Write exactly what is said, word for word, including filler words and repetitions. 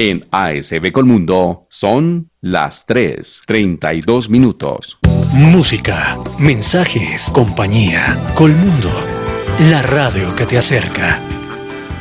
En A S B Colmundo son las tres treinta y dos minutos. Música, mensajes, compañía. Colmundo, la radio que te acerca.